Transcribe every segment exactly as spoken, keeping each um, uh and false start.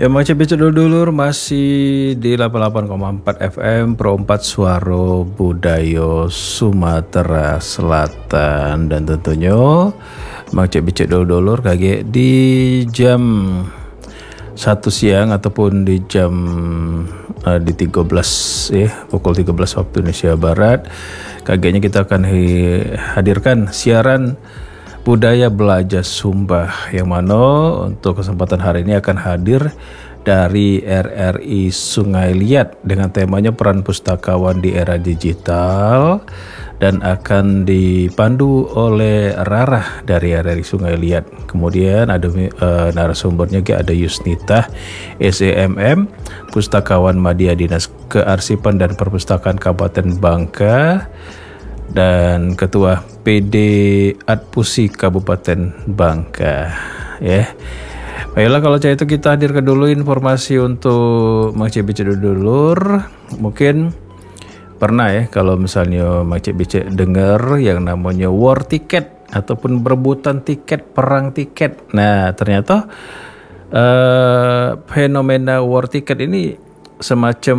Ya macam biasa dulu-dulu masih di delapan puluh delapan koma empat F M Pro empat Suara Budaya Sumatera Selatan. Dan tentunya macam biasa dulu-dulu kaget di jam satu siang ataupun di jam uh, di tiga belas ya, pukul tiga belas waktu Indonesia Barat. Kagetnya kita akan hadirkan siaran Budaya Belajar Sumba, yang mana untuk kesempatan hari ini akan hadir dari R R I Sungai Liat dengan temanya peran pustakawan di era digital, dan akan dipandu oleh Rarah dari R R I Sungai Liat. Kemudian ada uh, narasumbernya ada Yusnita S E M M, pustakawan Madya Dinas Kearsipan dan Perpustakaan Kabupaten Bangka, dan Ketua P D Adpusi Kabupaten Bangka. Ya, baiklah, kalau saya itu kita hadirkan dulu informasi untuk Mang Cik Becek dulur. Mungkin pernah ya kalau misalnya Mang Cik Becek dengar yang namanya war tiket ataupun berebutan tiket, perang tiket. Nah, ternyata uh, fenomena war tiket ini semacam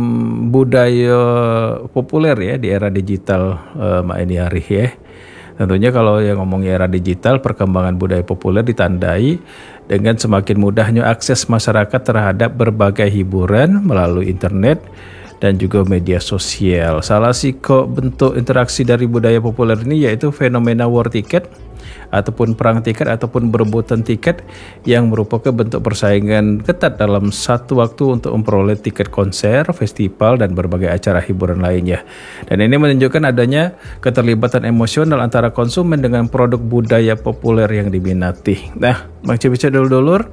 budaya populer ya di era digital uh, Mak ini hari ya. Tentunya kalau yang ngomong era digital, perkembangan budaya populer ditandai dengan semakin mudahnya akses masyarakat terhadap berbagai hiburan melalui internet dan juga media sosial. Salah satu bentuk interaksi dari budaya populer ini yaitu fenomena war tiket ataupun perang tiket ataupun berebutan tiket, yang merupakan bentuk persaingan ketat dalam satu waktu untuk memperoleh tiket konser, festival, dan berbagai acara hiburan lainnya. Dan ini menunjukkan adanya keterlibatan emosional antara konsumen dengan produk budaya populer yang diminati. Nah, Bang Cibica dulur-dulur,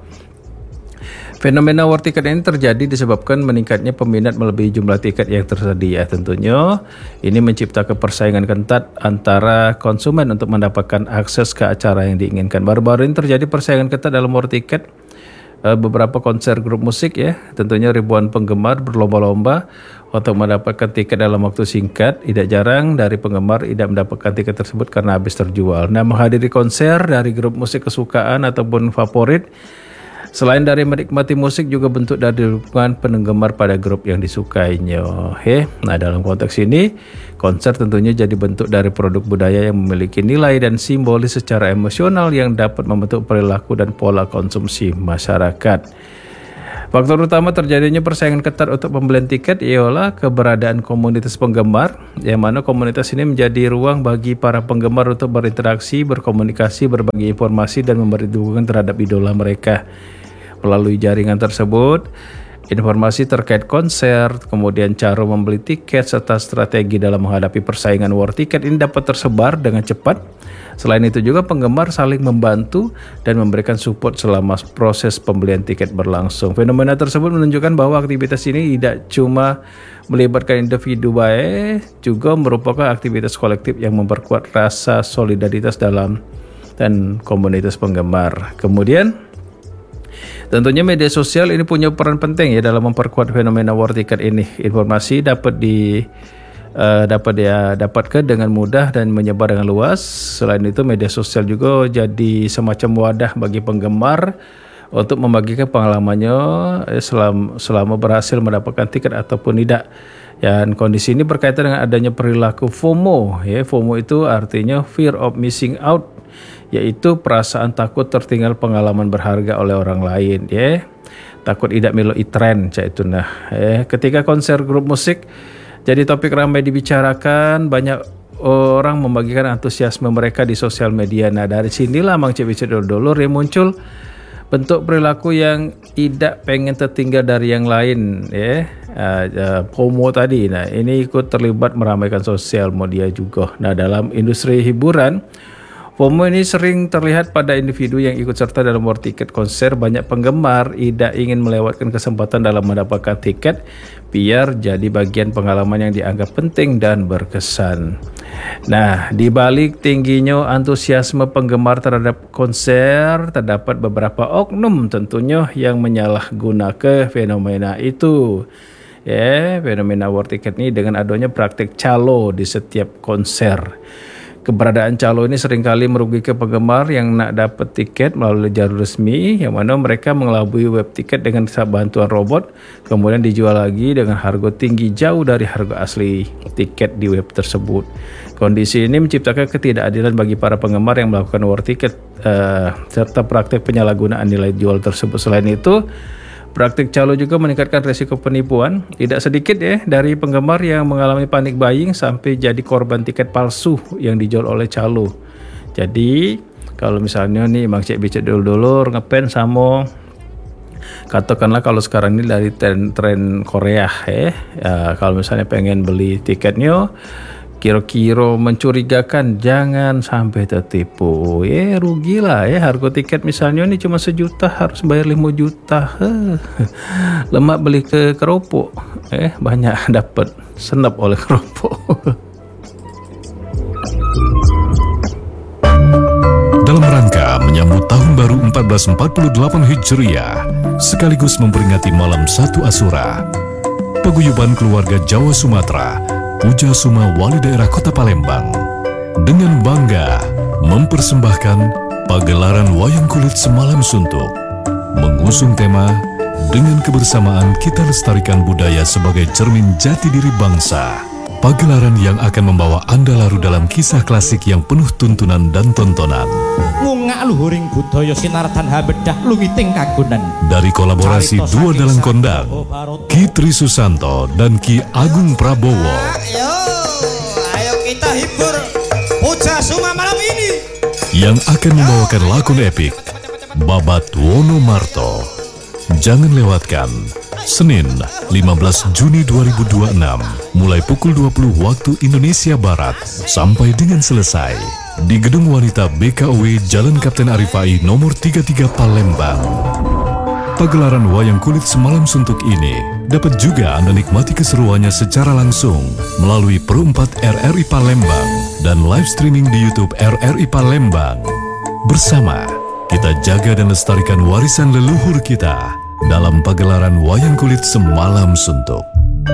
fenomena war tiket ini terjadi disebabkan meningkatnya peminat melebihi jumlah tiket yang tersedia. Tentunya ini menciptakan persaingan ketat antara konsumen untuk mendapatkan akses ke acara yang diinginkan. Baru-baru ini terjadi persaingan ketat dalam war tiket beberapa konser grup musik ya. Tentunya ribuan penggemar berlomba-lomba untuk mendapatkan tiket dalam waktu singkat. Tidak jarang dari penggemar tidak mendapatkan tiket tersebut karena habis terjual. Nah, menghadiri konser dari grup musik kesukaan ataupun favorit, selain dari menikmati musik, juga bentuk dari dukungan penggemar pada grup yang disukainya. He, nah dalam konteks ini, konser tentunya jadi bentuk dari produk budaya yang memiliki nilai dan simbolis secara emosional yang dapat membentuk perilaku dan pola konsumsi masyarakat. Faktor utama terjadinya persaingan ketat untuk pembelian tiket ialah keberadaan komunitas penggemar, yang mana komunitas ini menjadi ruang bagi para penggemar untuk berinteraksi, berkomunikasi, berbagi informasi, dan memberi dukungan terhadap idola mereka. Melalui jaringan tersebut, informasi terkait konser, kemudian cara membeli tiket, serta strategi dalam menghadapi persaingan war tiket ini dapat tersebar dengan cepat. Selain itu juga penggemar saling membantu dan memberikan support selama proses pembelian tiket berlangsung. Fenomena tersebut menunjukkan bahwa aktivitas ini tidak cuma melibatkan individu baik, juga merupakan aktivitas kolektif yang memperkuat rasa solidaritas dalam dan komunitas penggemar. Kemudian tentunya media sosial ini punya peran penting ya dalam memperkuat fenomena war tiket ini. Informasi dapat di uh, dapat dia dapatkan dengan mudah dan menyebar dengan luas. Selain itu, media sosial juga jadi semacam wadah bagi penggemar untuk membagikan pengalamannya eh, selama, selama berhasil mendapatkan tiket ataupun tidak. Dan kondisi ini berkaitan dengan adanya perilaku FOMO ya. FOMO itu artinya fear of missing out, yaitu perasaan takut tertinggal pengalaman berharga oleh orang lain ya. Takut tidak melo tren cak itu nah. Eh ketika konser grup musik jadi topik ramai dibicarakan, banyak orang membagikan antusiasme mereka di sosial media. Nah, dari sinilah Mang Cik Becek dulur yang muncul bentuk perilaku yang tidak pengen tertinggal dari yang lain ya. Uh, uh, FOMO tadi. Nah, ini ikut terlibat meramaikan sosial media juga. Nah, dalam industri hiburan, FOMO ini sering terlihat pada individu yang ikut serta dalam war tiket konser. Banyak penggemar tidak ingin melewatkan kesempatan dalam mendapatkan tiket biar jadi bagian pengalaman yang dianggap penting dan berkesan. Nah, di balik tingginya antusiasme penggemar terhadap konser, terdapat beberapa oknum tentunya yang menyalahgunakan fenomena itu. Ya, fenomena war tiket ini dengan adanya praktik calo di setiap konser. keberadaan calo ini seringkali merugikan penggemar yang nak dapat tiket melalui jalur resmi, yang mana mereka mengelabui web tiket dengan bantuan robot, kemudian dijual lagi dengan harga tinggi jauh dari harga asli tiket di web tersebut. Kondisi ini menciptakan ketidakadilan bagi para penggemar yang melakukan war tiket uh, serta praktik penyalahgunaan nilai jual tersebut. Selain itu, praktik calo juga meningkatkan risiko penipuan. Tidak sedikit ya dari penggemar yang mengalami panik buying sampai jadi korban tiket palsu yang dijual oleh calo. Jadi kalau misalnya nih Mang Cek Bicet dulu-dulu ngepen sama, katakanlah kalau sekarang ini dari tren-tren Korea ya, ya, kalau misalnya pengen beli tiketnya kira-kira mencurigakan, jangan sampai tertipu. Ya rugilah ya, harga tiket misalnya ini cuma sejuta harus bayar lima juta. Huh. Lemak beli ke keropok, eh banyak dapat senap oleh keropok. Dalam rangka menyambut tahun baru seribu empat ratus empat puluh delapan Hijriah, sekaligus memperingati malam satu Asyura, paguyuban keluarga Jawa Sumatera Puja Suma Wali Daerah Kota Palembang dengan bangga mempersembahkan pagelaran wayang kulit Semalam Suntuk, mengusung tema dengan kebersamaan kita lestarikan budaya sebagai cermin jati diri bangsa. Pagelaran yang akan membawa Anda larut dalam kisah klasik yang penuh tuntunan dan tontonan. Ngungak luhuring budaya sinar tanha bedah luwiting kagunan. Dari kolaborasi dua dalang kondang, Ki Tri Susanto dan Ki Agung Prabowo. Ayo, ayo kita hibur Puja Suma malam ini. Yang akan membawakan lakon epik Babat Wono Marto. Jangan lewatkan Senin lima belas Juni dua ribu dua puluh enam mulai pukul dua puluh waktu Indonesia Barat sampai dengan selesai di Gedung Wanita B K U W Jalan Kapten Arifai nomor tiga puluh tiga Palembang. Pagelaran wayang kulit Semalam Suntuk ini dapat juga Anda nikmati keseruannya secara langsung melalui Pro empat R R I Palembang dan live streaming di YouTube R R I Palembang. Bersama kita jaga dan lestarikan warisan leluhur kita dalam pagelaran wayang kulit Semalam Suntuk.